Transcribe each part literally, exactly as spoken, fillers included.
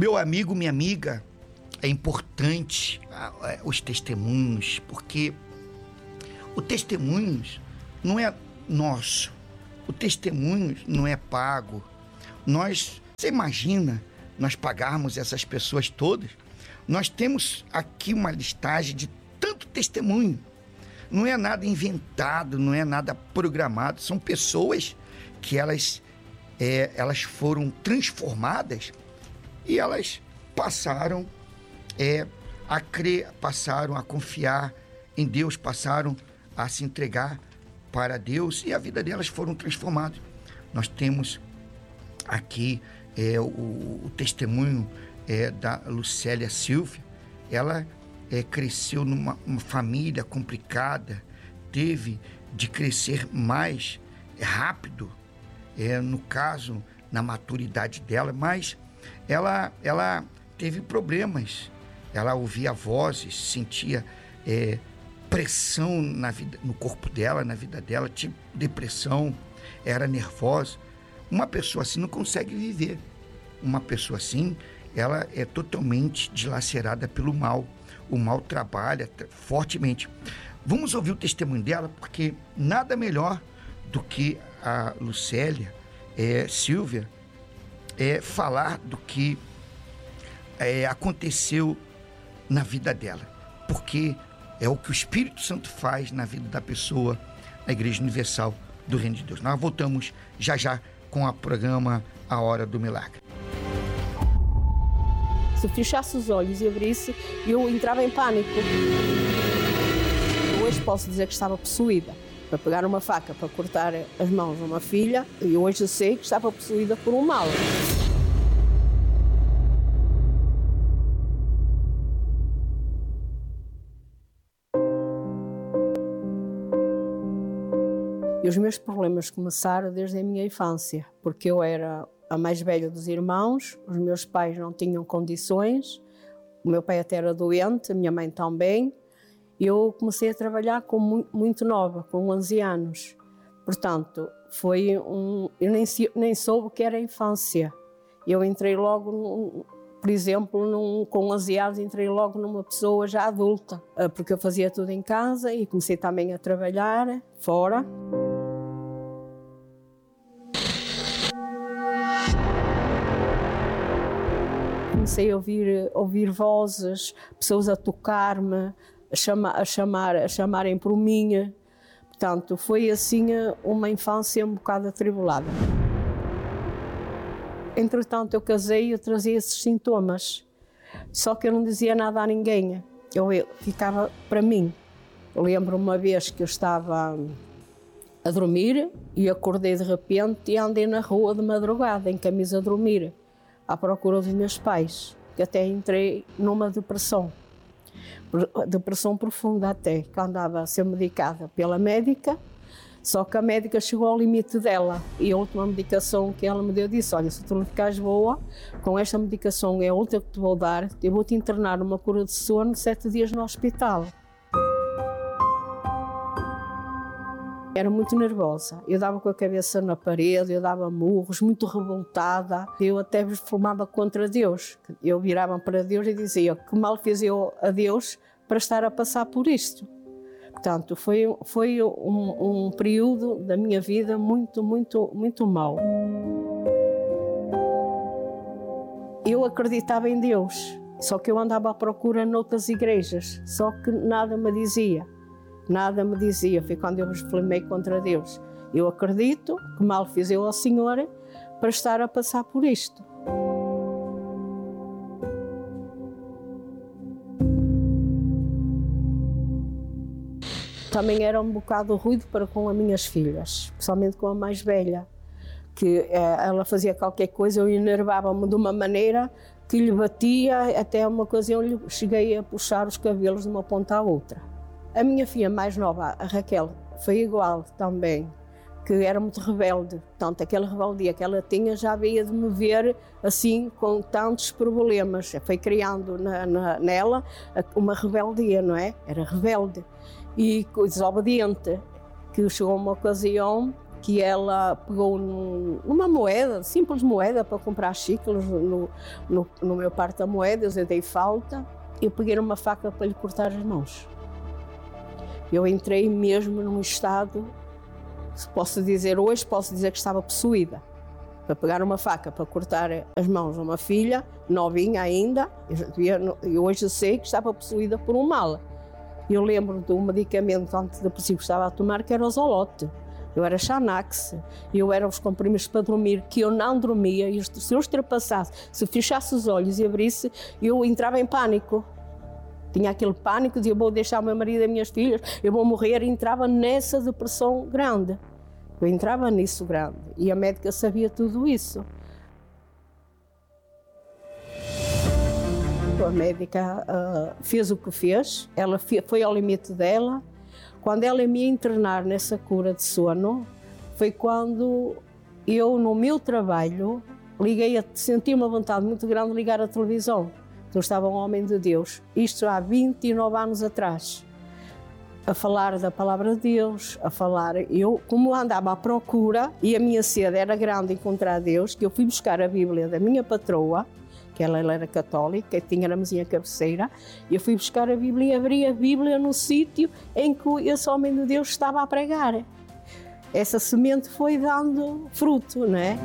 Meu amigo, minha amiga, é importante os testemunhos, porque o testemunho não é nosso, o testemunho não é pago. Nós, você imagina, nós pagarmos essas pessoas todas? Nós temos aqui uma listagem de tanto testemunho. Não é nada inventado, não é nada programado. São pessoas que elas, é, elas foram transformadas e elas passaram é, a crer, passaram a confiar em Deus, passaram a se entregar para Deus e a vida delas foram transformadas. Nós temos aqui é, o, o testemunho é, da Lucélia Silvia. Ela é, cresceu numa uma família complicada, teve de crescer mais é, rápido, é, no caso, na maturidade dela, mas ela, ela teve problemas. Ela ouvia vozes, sentia é, pressão na vida, no corpo dela, na vida dela, tinha depressão, era nervosa. Uma pessoa assim não consegue viver. Uma pessoa assim, ela é totalmente dilacerada pelo mal. O mal trabalha fortemente. Vamos ouvir o testemunho dela, porque nada melhor do que a Lucélia é, Silvia é, falar do que é, aconteceu na vida dela. Porque é o que o Espírito Santo faz na vida da pessoa, na Igreja Universal do Reino de Deus. Nós voltamos já já com o programa A Hora do Milagre. Se fechasse os olhos e abrisse, eu entrava em pânico. Hoje posso dizer que estava possuída. Para pegar uma faca para cortar as mãos a uma filha, e hoje eu sei que estava possuída por um mal. E os meus problemas começaram desde a minha infância, porque eu era a mais velha dos irmãos, os meus pais não tinham condições, o meu pai até era doente, a minha mãe também. Eu comecei a trabalhar com muito, muito nova, com onze anos. Portanto, foi um, eu nem, nem soube o que era a infância. Eu entrei logo, num, por exemplo, num, com onze anos, entrei logo numa pessoa já adulta, porque eu fazia tudo em casa e comecei também a trabalhar fora. Comecei a ouvir, ouvir vozes, pessoas a tocar-me, a, chama, a, chamar, a chamarem por mim. Portanto, foi assim uma infância um bocado atribulada. Entretanto, eu casei e eu trazia esses sintomas. Só que eu não dizia nada a ninguém. Eu, eu ficava para mim. Eu lembro uma vez que eu estava a dormir e acordei de repente e andei na rua de madrugada, em camisa a dormir, à procura dos meus pais, que até entrei numa depressão, depressão profunda até, que andava a ser medicada pela médica, só que a médica chegou ao limite dela e a última medicação que ela me deu disse, olha, se tu não ficares boa, com esta medicação é a última que te vou dar, eu vou-te internar numa cura de sono sete dias no hospital. Era muito nervosa, eu dava com a cabeça na parede, eu dava murros, muito revoltada. Eu até me formava contra Deus. Eu virava para Deus e dizia que mal fiz eu a Deus para estar a passar por isto. Portanto, foi, foi um, um período da minha vida muito, muito, muito mau. Eu acreditava em Deus, só que eu andava à procura noutras igrejas, só que nada me dizia. Nada me dizia, foi quando eu me inflamei contra Deus. Eu acredito que mal fiz eu ao Senhor para estar a passar por isto. Também era um bocado ruído para com as minhas filhas, principalmente com a mais velha, que eh, ela fazia qualquer coisa, eu enervava-me de uma maneira que lhe batia, até uma ocasião eu cheguei a puxar os cabelos de uma ponta à outra. A minha filha mais nova, a Raquel, foi igual também, que era muito rebelde. Portanto, aquela rebeldia que ela tinha já veio de me ver assim, com tantos problemas. Foi criando na, na, nela uma rebeldia, não é? Era rebelde e desobediente, que chegou uma ocasião que ela pegou num, numa moeda, simples moeda, para comprar xícaros no, no, no meu porta-moedas, eu dei falta, eu peguei uma faca para lhe cortar as mãos. Eu entrei mesmo num estado, se posso dizer hoje, posso dizer que estava possuída. Para pegar uma faca para cortar as mãos a uma filha, novinha ainda, e hoje eu sei que estava possuída por um mal. Eu lembro do medicamento antidepressivo que estava a tomar, que era o Zolote. Eu era Xanax, eu era os comprimidos para dormir, que eu não dormia, e se eu ultrapassasse, se fechasse os olhos e abrisse, eu entrava em pânico. Tinha aquele pânico de eu vou deixar o meu marido e as minhas filhas, eu vou morrer, e entrava nessa depressão grande. Eu entrava nisso grande, e a médica sabia tudo isso. A médica uh, fez o que fez, ela foi ao limite dela. Quando ela me ia internar nessa cura de sono, foi quando eu, no meu trabalho, liguei a, senti uma vontade muito grande de ligar a televisão. Então estava um homem de Deus, isto há vinte e nove anos atrás, a falar da palavra de Deus, a falar. Eu, como andava à procura, e a minha sede era grande encontrar Deus, que eu fui buscar a Bíblia da minha patroa, que ela, ela era católica, tinha na mesinha cabeceira, e eu fui buscar a Bíblia e abri a Bíblia no sítio em que esse homem de Deus estava a pregar. Essa semente foi dando fruto, não é?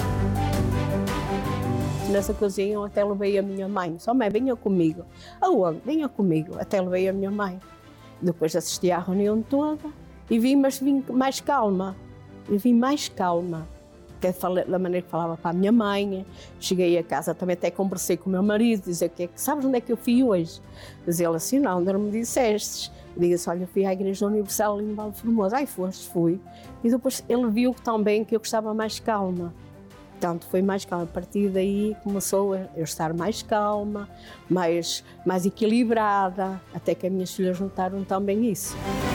Nessa cozinha eu até levei a minha mãe. Só mãe, venha comigo. Aonde? Venha comigo. Até levei a minha mãe. Depois assisti à reunião toda e vim, mas vim mais calma. Eu vim mais calma. Até falei, da maneira que falava para a minha mãe. Cheguei a casa, também até conversei com o meu marido, dizer que sabes onde é que eu fui hoje? Diz ele assim, não, não me disseste. Diga-se, olha, eu fui à Igreja Universal ali em Valdeformoso. Ai, foste, fui. E depois ele viu também que eu estava mais calma. Portanto, foi mais calma. A partir daí começou a eu estar mais calma, mais, mais equilibrada, até que as minhas filhas notaram também isso.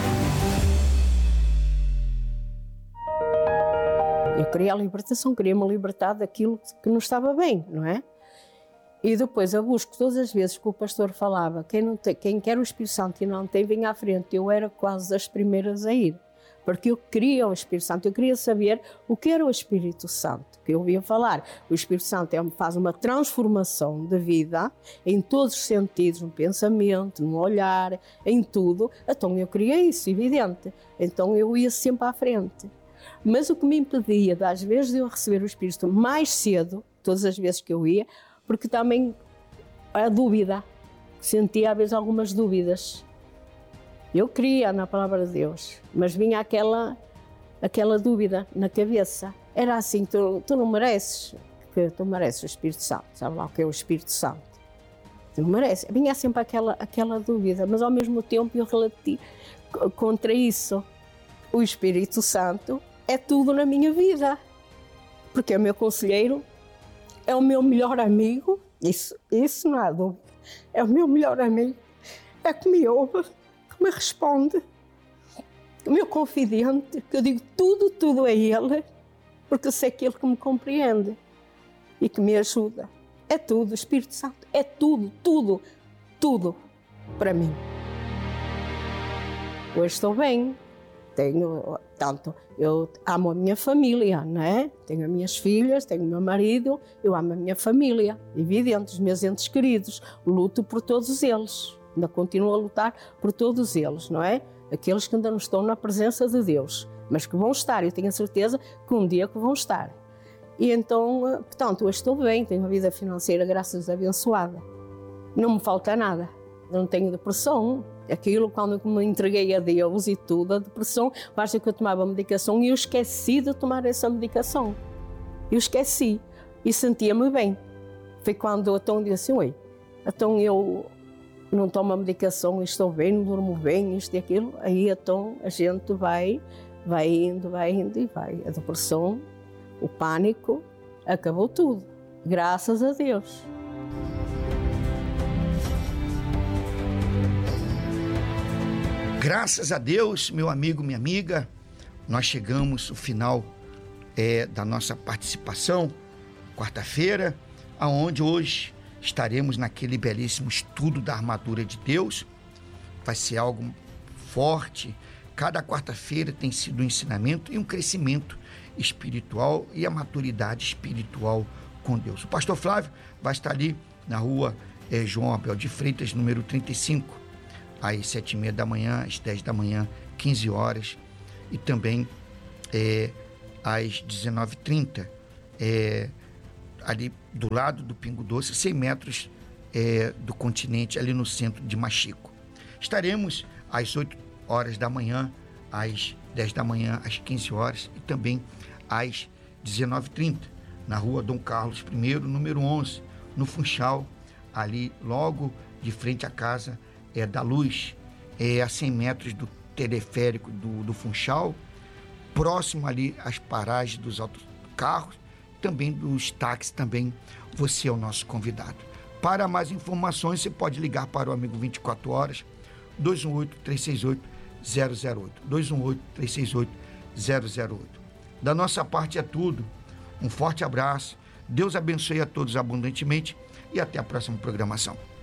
Eu queria a libertação, queria me libertar daquilo que não estava bem, não é? E depois eu busco todas as vezes que o pastor falava, quem, não tem, quem quer o Espírito Santo e não tem, vem à frente. Eu era quase das primeiras a ir, porque eu queria o Espírito Santo, eu queria saber o que era o Espírito Santo, que eu ouvia falar. O Espírito Santo faz uma transformação de vida em todos os sentidos, no pensamento, no olhar, em tudo. Então eu queria isso, evidente. Então eu ia sempre à frente. Mas o que me impedia, às vezes, de eu receber o Espírito mais cedo, todas as vezes que eu ia, porque também a dúvida, sentia às vezes algumas dúvidas. Eu queria na palavra de Deus, mas vinha aquela, aquela dúvida na cabeça. Era assim, tu, tu não mereces, que tu mereces o Espírito Santo, sabe lá o que é o Espírito Santo? Tu não mereces. Vinha sempre aquela, aquela dúvida, mas ao mesmo tempo eu relati contra isso. O Espírito Santo é tudo na minha vida, porque é o meu conselheiro, é o meu melhor amigo, isso, isso não há dúvida, é o meu melhor amigo, é que me ouve, que me responde, o meu confidente, que eu digo tudo, tudo a ele, porque eu sei que ele que me compreende e que me ajuda. É tudo, o Espírito Santo é tudo, tudo, tudo para mim. Hoje estou bem. Tenho, tanto, eu amo a minha família, não é? Tenho as minhas filhas, tenho o meu marido, eu amo a minha família, evidente, os meus entes queridos, luto por todos eles, ainda continuo a lutar por todos eles, não é? Aqueles que ainda não estão na presença de Deus, mas que vão estar, eu tenho a certeza que um dia que vão estar. E então, portanto, hoje estou bem, tenho uma vida financeira, graças a Deus, abençoada. Não me falta nada, não tenho depressão. Aquilo, quando me entreguei a Deus e tudo, a depressão, basta que eu tomava medicação e eu esqueci de tomar essa medicação. Eu esqueci e sentia-me bem. Foi quando então eu disse assim, oi, então eu não tomo a medicação e estou bem, não durmo bem, isto e aquilo. Aí então a gente vai, vai indo, vai indo e vai. A depressão, o pânico, acabou tudo. Graças a Deus. Graças a Deus, meu amigo, minha amiga, nós chegamos ao final é, da nossa participação, quarta-feira, aonde hoje estaremos naquele belíssimo estudo da armadura de Deus. Vai ser algo forte, Cada quarta-feira tem sido um ensinamento e um crescimento espiritual e a maturidade espiritual com Deus. O pastor Flávio vai estar ali na rua é, João Abel de Freitas, número trinta e cinco, às sete e meia da manhã, às dez da manhã, quinze horas, e também é, às dezenove e trinta, é, ali do lado do Pingo Doce, cem metros é, do continente, ali no centro de Machico. Estaremos às oito horas da manhã, às dez da manhã, às quinze horas e também às dezenove e trinta, na rua Dom Carlos I, número onze, no Funchal, ali logo de frente à Casa é, da Luz, é, a cem metros do teleférico do, do Funchal, próximo ali às paragens dos autocarros, também dos táxis, também você é o nosso convidado. Para mais informações, você pode ligar para o Amigo vinte e quatro horas, dois um oito, três seis oito, zero zero oito, dois um oito, três seis oito, zero zero oito. Da nossa parte é tudo. Um forte abraço, Deus abençoe a todos abundantemente e até a próxima programação.